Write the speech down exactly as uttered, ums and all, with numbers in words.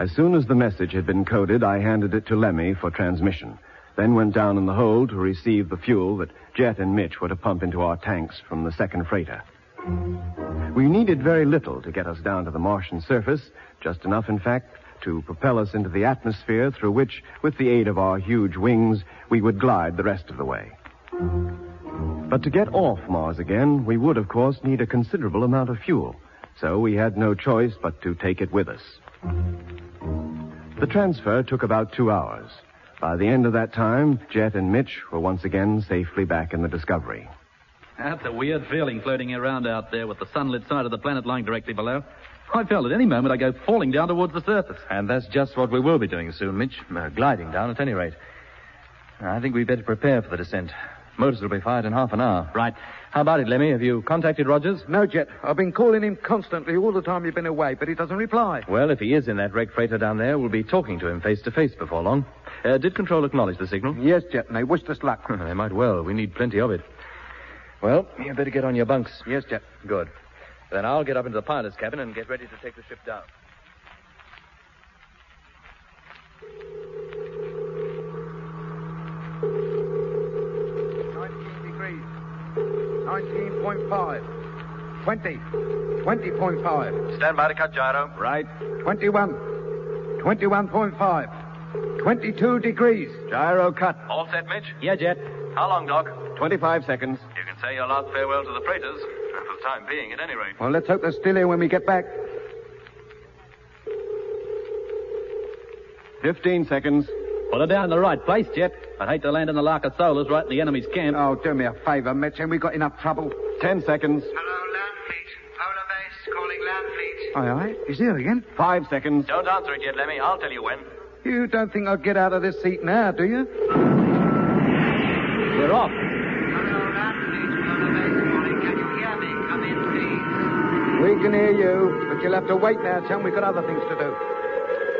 As soon as the message had been coded, I handed it to Lemmy for transmission, then went down in the hold to receive the fuel that Jet and Mitch were to pump into our tanks from the second freighter. We needed very little to get us down to the Martian surface, just enough, in fact, to propel us into the atmosphere through which, with the aid of our huge wings, we would glide the rest of the way. But to get off Mars again, we would, of course, need a considerable amount of fuel, so we had no choice but to take it with us. The transfer took about two hours. By the end of that time, Jet and Mitch were once again safely back in the Discovery. That's a weird feeling floating around out there with the sunlit side of the planet lying directly below. I felt at any moment I go falling down towards the surface. And that's just what we will be doing soon, Mitch. Uh, gliding down at any rate. I think we'd better prepare for the descent. Motors will be fired in half an hour. Right. How about it, Lemmy? Have you contacted Rogers? No, Jet. I've been calling him constantly all the time you've been away, but he doesn't reply. Well, if he is in that wrecked freighter down there, we'll be talking to him face to face before long. Uh, did Control acknowledge the signal? Yes, Jet, and they wished us luck. They might well. We need plenty of it. Well, you better get on your bunks. Yes, Jet. Good. Then I'll get up into the pilot's cabin and get ready to take the ship down. nineteen degrees. nineteen point five. twenty. twenty point five. Stand by to cut gyro. Right. twenty-one. twenty-one point five. twenty-two degrees. Gyro cut. All set, Mitch? Yeah, Jet. How long, Doc? twenty-five seconds. You can say your last farewell to the freighters. For the time being, at any rate. Well, let's hope they're still here when we get back. Fifteen seconds. Well, they're down in the right place, Jet. I'd hate to land in the Larka Solas right in the enemy's camp. Oh, do me a favor, Mitch, and we got enough trouble. Ten seconds. Hello, Land Fleet. Polar Base calling Land Fleet. Aye, aye. He's here again. Five seconds. Don't answer it yet, Lemmy. I'll tell you when. You don't think I'll get out of this seat now, do you? We're off. Hello, Land Fleet. Polar Base calling. Can you hear me? Come in, please. We can hear you, but you'll have to wait now, chum. We've got other things to do.